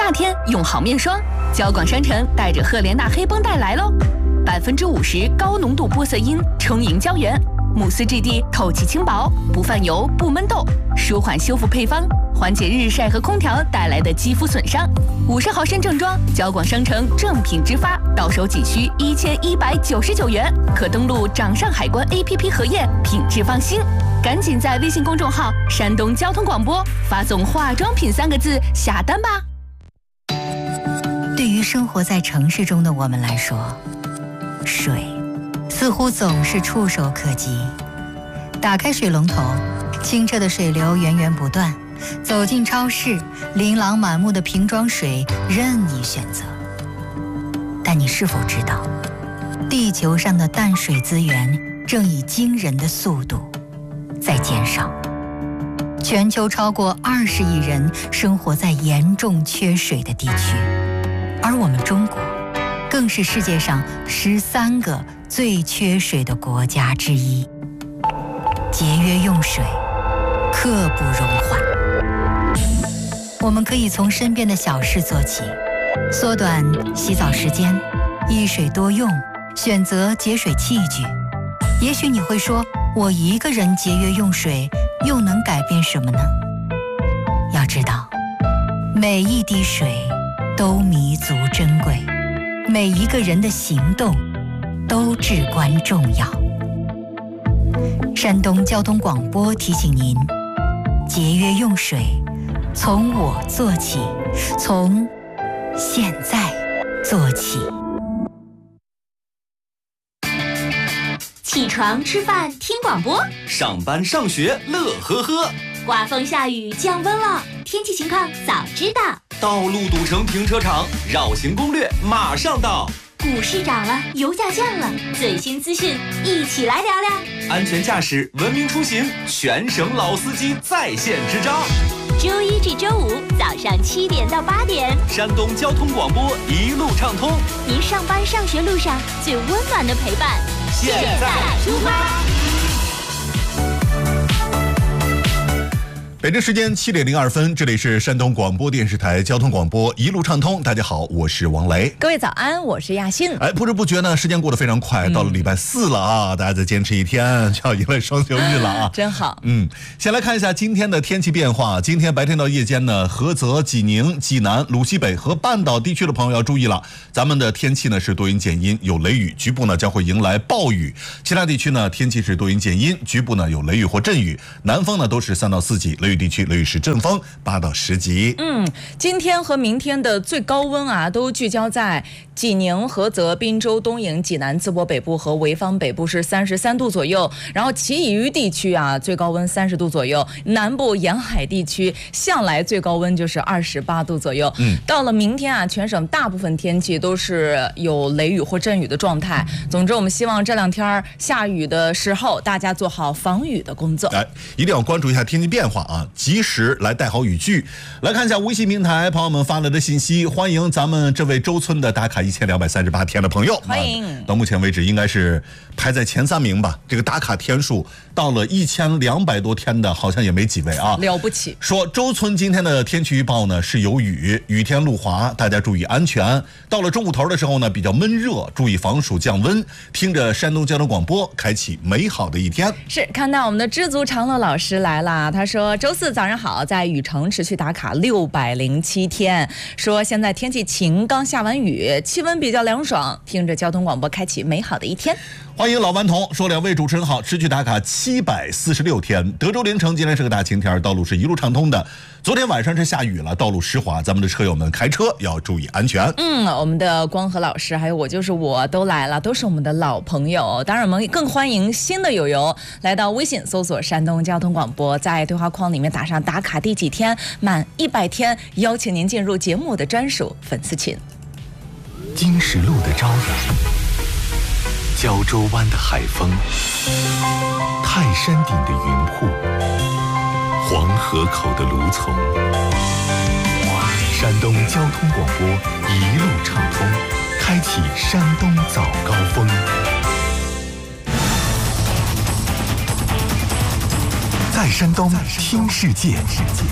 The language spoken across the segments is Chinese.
夏天用好面霜，交广商城带着赫莲娜黑绷带来喽，50%高浓度玻色因充盈胶原，慕斯质地透气轻薄，不泛油不闷痘，舒缓修复配方，缓解日晒和空调带来的肌肤损伤。50毫升正装，交广商城正品直发，到手仅需1199元，可登录掌上海关 APP 核验，品质放心。赶紧在微信公众号“山东交通广播”发送“化妆品”3个字下单吧。 对于生活在城市中的我们来说，水似乎总是触手可及。打开水龙头，清澈的水流源源不断；走进超市，琳琅满目的瓶装水任你选择。但你是否知道，地球上的淡水资源正以惊人的速度在减少？全球超过20亿人生活在严重缺水的地区，而我们中国更是世界上13个最缺水的国家之一。节约用水，刻不容缓。我们可以从身边的小事做起，缩短洗澡时间，一水多用，选择节水器具。也许你会说，我一个人节约用水又能改变什么呢？要知道，每一滴水都弥足珍贵，每一个人的行动都至关重要。山东交通广播提醒您，节约用水，从我做起，从现在做起。 起床吃饭听广播， 上班上学乐呵呵， 刮风下雨降温了，天气情况早知道。 道路堵成停车场，绕行攻略马上到。 股市涨了，油价降了，最新资讯一起来聊聊。 安全驾驶，文明出行，全省老司机在线支招。 周一至周五早上7点到8点， 山东交通广播一路畅通， 您上班上学路上最温暖的陪伴。 现在出发。 北京时间7点02分，这里是山东广播电视台交通广播一路畅通。大家好，我是王雷。 各位早安，我是亚欣。 不知不觉呢，时间过得非常快，到了礼拜4了啊！大家再坚持一天，就要迎来双休日了啊！ 真好。 先来看一下今天的天气变化。今天白天到夜间呢，菏泽、济宁、济南、鲁西北和半岛地区的朋友要注意了，咱们的天气呢是多云减阴，有雷雨，局部呢将会迎来暴雨。其他地区呢天气是多云减阴，局部呢有雷雨或阵雨，南风呢都是3到4级，雷雨地区雷雨时阵风8到10级。 今天和明天的最高温啊，都聚焦在济宁、菏泽、滨州、东营、济南、淄博北部和潍坊北部是33度左右，然后其余地区啊，最高温30度左右，南部沿海地区向来最高温就是28度左右。到了明天啊，全省大部分天气都是有雷雨或阵雨的状态。总之，我们希望这2天下雨的时候，大家做好防雨的工作。 一定要关注一下天气变化啊，及时来带好雨具。来看一下微信平台朋友们发来的信息，欢迎咱们这位周村的打卡1238天的朋友， 欢迎。 到目前为止应该是排在前3名吧，这个打卡天数到了1200多天的好像也没几位啊， 了不起。 说周村今天的天气预报呢是有雨，雨天路滑，大家注意安全。到了中午头的时候呢比较闷热，注意防暑降温。听着山东交通广播，开启美好的一天。 是，看到我们的知足常乐老师来了，他说周4早上好，在禹城持续打卡607天，说现在天气晴，刚下完雨，气温比较凉爽，听着交通广播开启美好的一天。 欢迎老顽童，说2位主持人好，持续打卡746天。德州凌城今天是个大晴天，道路是一路畅通的。昨天晚上是下雨了，道路湿滑，咱们的车友们开车要注意安全。 我们的光和老师还有我就是我都来了，都是我们的老朋友。当然我们更欢迎新的友友来到微信搜索山东交通广播，在对话框里面打上打卡第几天，满100天，邀请您进入节目的专属粉丝群。 金石路的朝阳，胶州湾的海风，泰山顶的云瀑，黄河口的芦丛，山东交通广播一路畅通，开启山东早高峰。在山东听世界，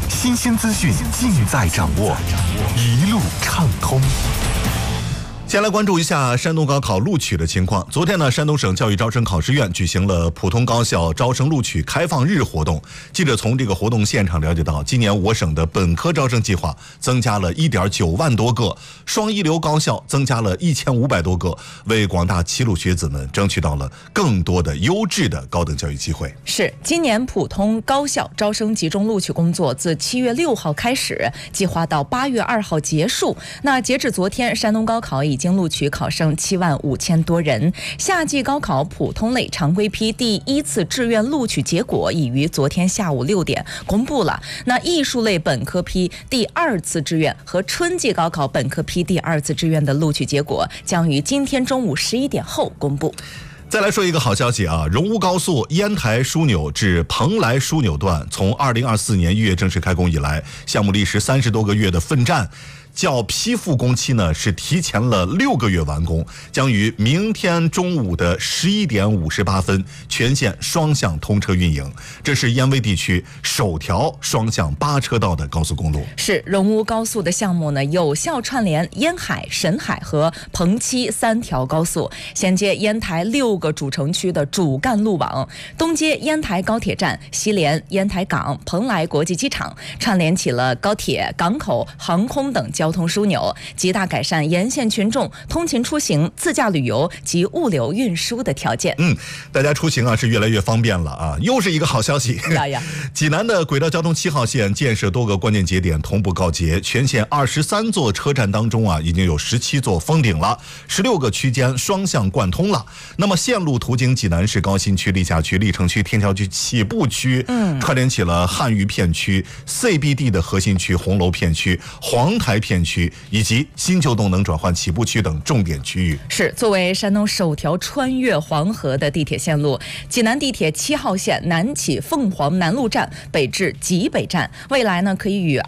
新鲜资讯尽在掌握，一路畅通。 先来关注一下山东高考录取的情况。昨天呢，山东省教育招生考试院举行了普通高校招生录取开放日活动。记者从这个活动现场了解到，今年我省的本科招生计划增加了1.9万多个，双一流高校增加了1500多个，为广大齐鲁学子们争取到了更多的优质的高等教育机会。 是，今年普通高校招生集中录取工作自7月6号开始，计划到8月2号结束。那截至昨天，山东高考已经录取考生75000多人。夏季高考普通类常规批第1次志愿录取结果已于昨天下午6点公布了。那艺术类本科批第2次志愿和春季高考本科批第2次志愿的录取结果将于今天中午11点后公布。 再来说一个好消息啊，荣乌高速烟台枢纽至蓬莱枢纽段从2024年1月正式开工以来，项目历时30多个月的奋战，较批复工期呢是提前了6个月完工，将于明天中午的11点58分全线双向通车运营。这是燕威地区首条双向8车道的高速公路。 是荣乌高速的项目呢，有效串联烟海、沈海和蓬七3条高速，衔接烟台6个主城区的主干路网，东接烟台高铁站，西连烟台港、蓬莱国际机场，串联起了高铁、港口、航空等交通枢纽，极大改善沿线群众通勤出行、自驾旅游及物流运输的条件。 大家出行啊是越来越方便了啊！又是一个好消息。济南的轨道交通7号线建设多个关键节点同步告捷，全线23座车站当中啊，已经有17座封顶了，16个区间双向贯通了。那么线路途经济南市高新区、历下区、历城区、天桥区、起步区，串联起了汉渝片区、CBD 的核心区、红楼片区、黄台片区以及新旧动能转换起步区等重点区域。 是，作为山东首条穿越黄河的地铁线路，济南地铁7号线南起凤凰南路站，北至济北站，未来呢可以与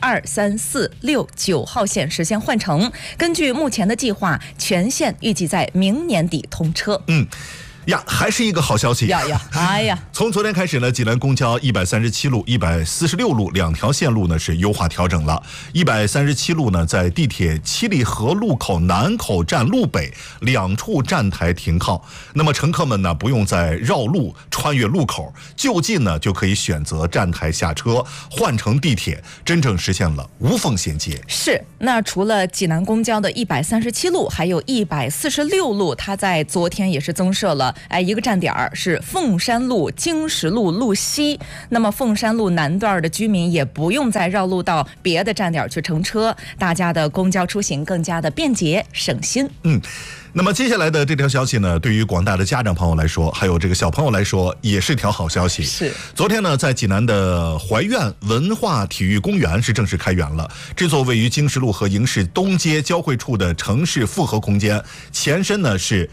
2、3、4、6、9号线实现换乘。根据目前的计划，全线预计在明年底通车。 还是一个好消息。从昨天开始呢，济南公交137路、146路2条线路呢是优化调整了。137路呢，在地铁七里河路口南口站路北2处站台停靠，那么乘客们呢不用再绕路穿越路口，就近呢就可以选择站台下车换乘地铁，真正实现了无缝衔接。 是，那除了济南公交的137路，还有146路，它在昨天也是增设了一个站点是凤山路、经石路路西。那么凤山路南段的居民也不用再绕路到别的站点去乘车，大家的公交出行更加的便捷省心。 那么接下来的这条消息呢，对于广大的家长朋友来说，还有这个小朋友来说，也是条好消息。 是， 昨天呢，在济南的怀院文化体育公园是正式开园了。这座位于经石路和营市东街交汇处的城市复合空间，前身呢是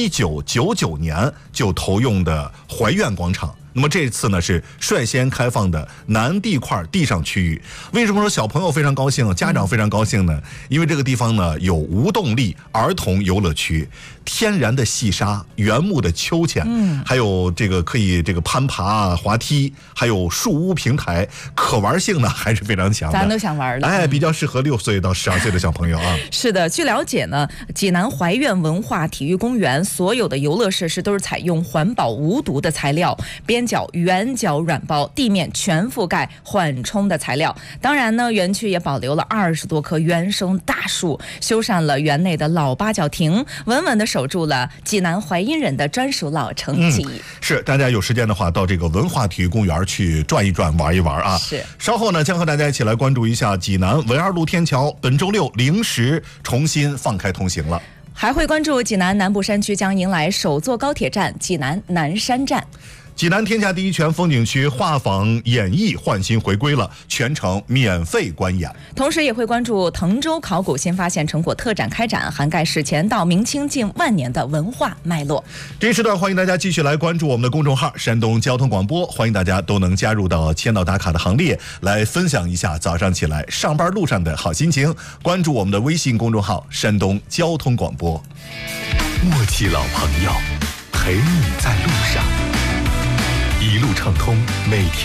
1999年就投用的怀院广场。那么这次呢是率先开放的南地块地上区域。为什么说小朋友非常高兴，家长非常高兴呢？因为这个地方呢有无动力儿童游乐区，天然的细沙、原木的秋千，还有这个可以这个攀爬、滑梯，还有树屋平台，可玩性呢还是非常强的。 咱都想玩了。 比较适合6岁到12岁的小朋友啊。 是的，据了解呢，济南怀院文化体育公园所有的游乐设施都是采用环保无毒的材料，边角、圆角软包，地面全覆盖缓冲的材料。当然呢，园区也保留了20多棵原生大树，修缮了园内的老八角亭，稳稳地守住了济南淮阴人的专属老城记忆。 是，大家有时间的话，到这个文化体育公园去转一转、玩一玩啊。 是。 稍后呢，将和大家一起来关注一下济南文二路天桥，本周6零时重新放开通行了。 还会关注济南南部山区将迎来首座高铁站——济南南山站。 济南天下第一泉风景区画舫演艺焕新回归了，全程免费观演。 同时也会关注滕州考古新发现成果特展开展，涵盖史前到明清近万年的文化脉络。 这一时段欢迎大家继续来关注我们的公众号山东交通广播，欢迎大家都能加入到签到打卡的行列，来分享一下早上起来上班路上的好心情。关注我们的微信公众号山东交通广播。 默契老朋友，陪你在路上，一路畅通，每天